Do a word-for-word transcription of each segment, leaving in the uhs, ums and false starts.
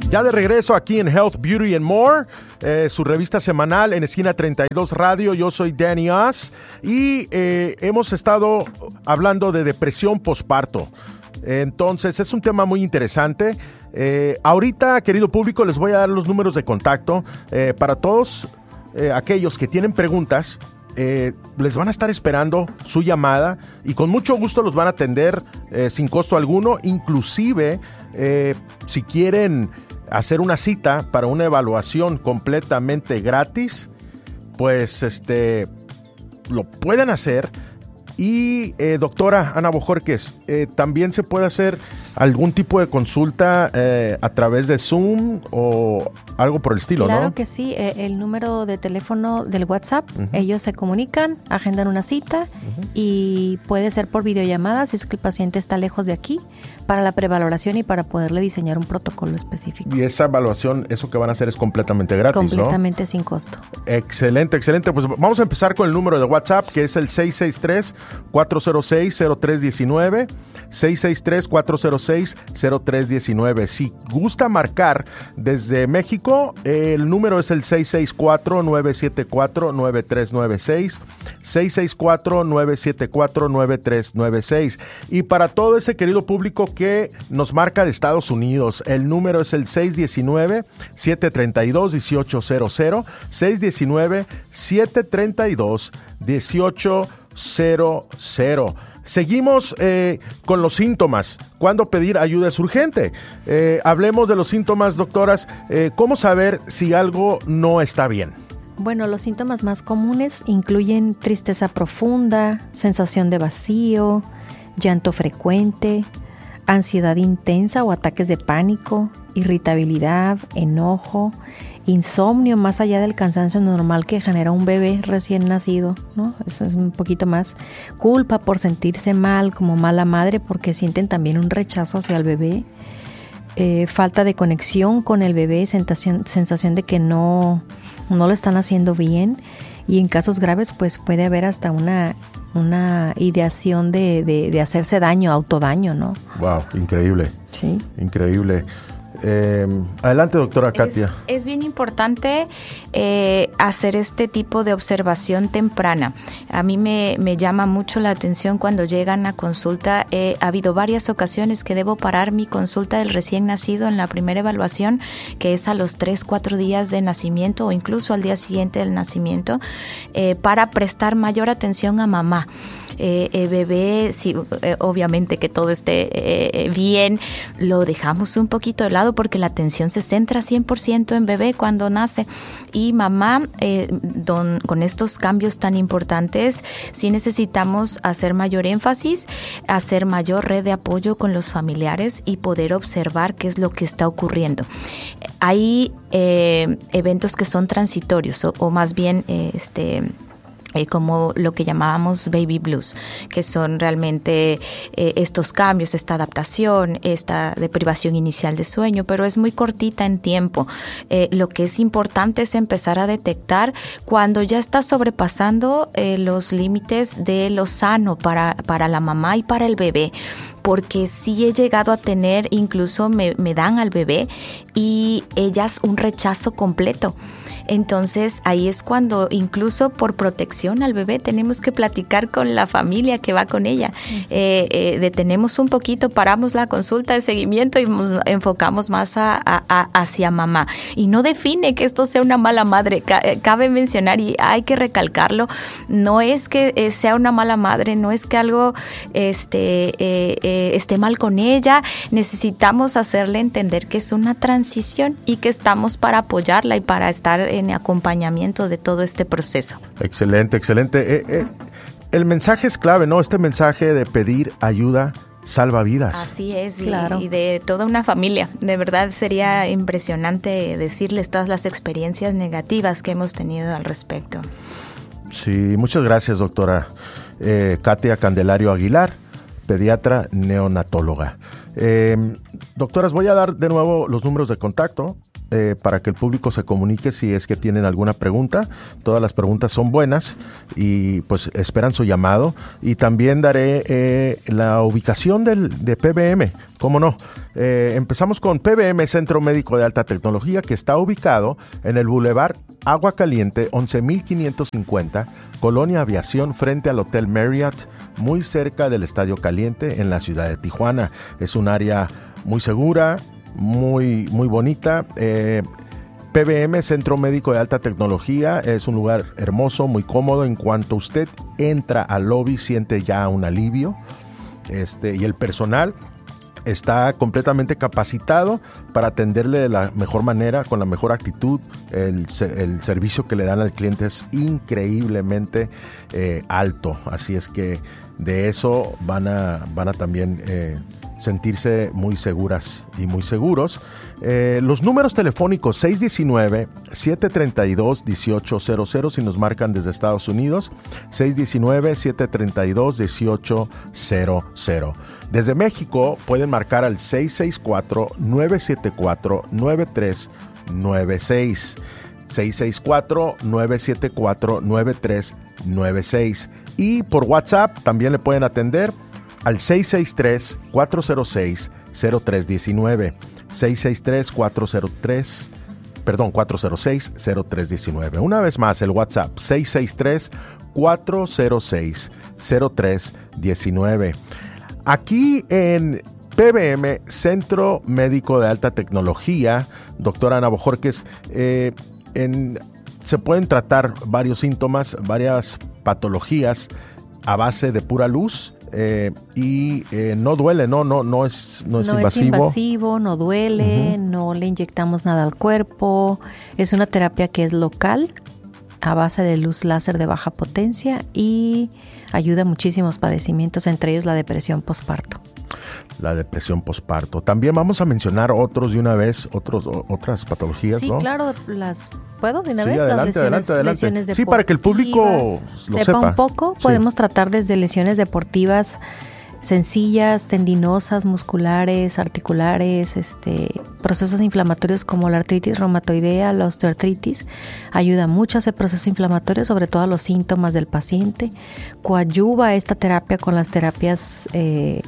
Ya de regreso aquí en Health, Beauty and More, eh, su revista semanal en Esquina treinta y dos Radio. Yo soy Danny Oz y eh, hemos estado hablando de depresión posparto. Entonces es un tema muy interesante. Eh, ahorita, querido público, les voy a dar los números de contacto eh, para todos eh, aquellos que tienen preguntas. Eh, les van a estar esperando su llamada y con mucho gusto los van a atender eh, sin costo alguno. Inclusive eh, si quieren hacer una cita para una evaluación completamente gratis, pues este lo pueden hacer. Y eh, doctora Ana Bojorquez, eh, también se puede hacer algún tipo de consulta eh, a través de Zoom o algo por el estilo, claro, ¿no? Claro que sí, eh, el número de teléfono del WhatsApp, uh-huh. ellos se comunican, agendan una cita uh-huh. y puede ser por videollamada si es que el paciente está lejos de aquí, para la prevaloración y para poderle diseñar un protocolo específico. Y esa evaluación, eso que van a hacer es completamente gratis, completamente ¿no? sin costo. Excelente, excelente. Pues vamos a empezar con el número de WhatsApp, que es el seis seis tres, cuatro cero seis, cero tres uno nueve, seis seis tres, cuatro cero seis, cero tres uno nueve. Si gusta marcar desde México, el número es el seis seis cuatro, nueve siete cuatro, nueve tres nueve seis, seis seis cuatro, nueve siete cuatro, nueve tres nueve seis. Y para todo ese querido público que nos marca de Estados Unidos, el número es el seis uno nueve, siete tres dos, uno ocho cero cero, seis uno nueve, siete tres dos, uno ocho cero cero. Seguimos eh, con los síntomas. ¿Cuándo pedir ayuda es urgente? Eh, hablemos de los síntomas, doctoras. Eh, ¿Cómo saber si algo no está bien? Bueno, los síntomas más comunes incluyen tristeza profunda, sensación de vacío, llanto frecuente, ansiedad intensa o ataques de pánico, irritabilidad, enojo, insomnio más allá del cansancio normal que genera un bebé recién nacido, ¿no? Eso es un poquito más. Culpa por sentirse mal, como mala madre, porque sienten también un rechazo hacia el bebé. Eh, falta de conexión con el bebé, sensación, sensación de que no, no lo están haciendo bien. Y en casos graves, pues puede haber hasta una, una ideación de, de, de hacerse daño, autodaño, ¿no? Wow, increíble. Sí. Increíble. Eh, adelante, doctora Katia. Es, es bien importante eh, hacer este tipo de observación temprana. A mí me, me llama mucho la atención cuando llegan a consulta. Eh, ha habido varias ocasiones que debo parar mi consulta del recién nacido en la primera evaluación, que es a los tres, cuatro días de nacimiento o incluso al día siguiente del nacimiento, eh, para prestar mayor atención a mamá. Eh, el bebé, sí, eh, obviamente que todo esté eh, bien, lo dejamos un poquito de lado porque la atención se centra cien por ciento en bebé cuando nace. Y mamá, eh, don, con estos cambios tan importantes, sí necesitamos hacer mayor énfasis, hacer mayor red de apoyo con los familiares y poder observar qué es lo que está ocurriendo. Hay eh, eventos que son transitorios o, o más bien eh, este Eh, como lo que llamábamos baby blues, que son realmente eh, estos cambios, esta adaptación, esta deprivación inicial de sueño, pero es muy cortita en tiempo. Eh, lo que es importante es empezar a detectar cuando ya está sobrepasando eh, los límites de lo sano para, para la mamá y para el bebé, porque sí he llegado a tener, incluso me, me dan al bebé y ellas un rechazo completo. Entonces ahí es cuando incluso por protección al bebé tenemos que platicar con la familia que va con ella. Eh, eh, detenemos un poquito, paramos la consulta de seguimiento y nos enfocamos más a, a, a, hacia mamá. Y no define que esto sea una mala madre. Cabe mencionar y hay que recalcarlo, no es que sea una mala madre, no es que algo este, eh, eh, esté mal con ella. Necesitamos hacerle entender que es una transición y que estamos para apoyarla y para estar en acompañamiento de todo este proceso. Excelente, excelente. Eh, eh, el mensaje es clave, ¿no? Este mensaje de pedir ayuda salva vidas. Así es, claro. y, y de toda una familia. De verdad sería impresionante decirles todas las experiencias negativas que hemos tenido al respecto. Sí, muchas gracias, doctora eh, Katia Candelario Aguilar, pediatra neonatóloga. Eh, doctoras, voy a dar de nuevo los números de contacto eh, para que el público se comunique si es que tienen alguna pregunta. Todas las preguntas son buenas y pues esperan su llamado. Y también daré eh, la ubicación del, de P B M, ¿cómo no? Eh, empezamos con P B M, Centro Médico de Alta Tecnología, que está ubicado en el Boulevard Agua Caliente, once mil quinientos cincuenta, Colonia Aviación, frente al Hotel Marriott, muy cerca del Estadio Caliente, en la ciudad de Tijuana. Es un área muy segura, muy, muy bonita. Eh, P B M, Centro Médico de Alta Tecnología, es un lugar hermoso, muy cómodo. En cuanto usted entra al lobby, siente ya un alivio. Este, y el personal está completamente capacitado para atenderle de la mejor manera, con la mejor actitud. El, el servicio que le dan al cliente es increíblemente eh, alto. Así es que de eso van a, van a también eh, sentirse muy seguras y muy seguros. Eh, los números telefónicos seis uno nueve, siete tres dos, uno ocho cero cero si nos marcan desde Estados Unidos, seis uno nueve, siete tres dos, uno ocho cero cero. Desde México pueden marcar al seis seis cuatro, nueve siete cuatro, nueve tres nueve seis, seis seis cuatro, nueve siete cuatro, nueve tres nueve seis, y por WhatsApp también le pueden atender al seis seis tres, cuatro cero seis, cero tres uno nueve, seis seis tres, cuatro cero tres, perdón, cuatro cero seis, cero tres uno nueve. Una vez más, el WhatsApp seis seis tres, cuatro cero seis, cero tres uno nueve. Aquí en P B M, Centro Médico de Alta Tecnología, doctora Ana Bojorquez, eh, en, se pueden tratar varios síntomas, varias patologías a base de pura luz. Eh, y eh, no duele, no, no, no es, no es no invasivo. No es invasivo, no duele, uh-huh. No le inyectamos nada al cuerpo. Es una terapia que es local, a base de luz láser de baja potencia, y ayuda a muchísimos padecimientos, entre ellos la depresión posparto. La depresión posparto. También vamos a mencionar otros de una vez, otros, otras patologías, sí, ¿no? Sí, claro, las puedo de una sí, vez. Adelante, las lesiones, adelante, adelante. lesiones deportivas. Sí, para que el público lo sepa, sepa un poco. Sí. Podemos tratar desde lesiones deportivas sencillas, tendinosas, musculares, articulares, este, procesos inflamatorios como la artritis reumatoidea, la osteoartritis. Ayuda mucho a ese proceso inflamatorio, sobre todo a los síntomas del paciente. Coadyuva esta terapia con las terapias eh,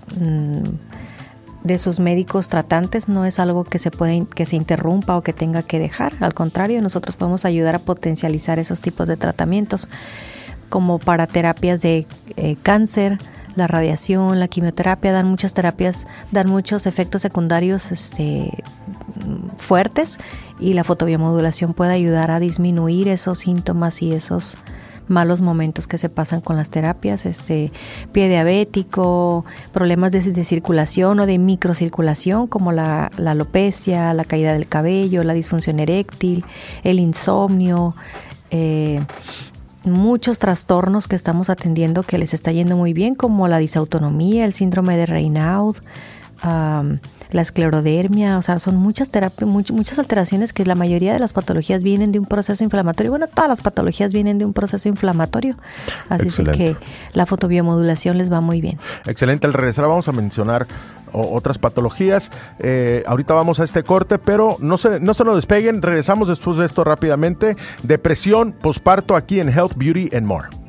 de sus médicos tratantes. No es algo que se puede, que se interrumpa o que tenga que dejar. Al contrario, nosotros podemos ayudar a potencializar esos tipos de tratamientos, como para terapias de eh, cáncer. La radiación, la quimioterapia, dan muchas terapias, dan muchos efectos secundarios este, fuertes, y la fotobiomodulación puede ayudar a disminuir esos síntomas y esos malos momentos que se pasan con las terapias. Este, pie diabético, problemas de, de circulación o de microcirculación como la, la alopecia, la caída del cabello, la disfunción eréctil, el insomnio, eh, muchos trastornos que estamos atendiendo que les está yendo muy bien, como la disautonomía, el síndrome de Raynaud, um, la esclerodermia. O sea, son muchas terapias, much, muchas alteraciones que la mayoría de las patologías vienen de un proceso inflamatorio. Bueno, todas las patologías vienen de un proceso inflamatorio. Así es que la fotobiomodulación les va muy bien. Excelente. Al regresar vamos a mencionar o, otras patologías. Eh, ahorita vamos a este corte, pero no se, no se nos despeguen. Regresamos después de esto rápidamente. Depresión, posparto, aquí en Health, Beauty and More.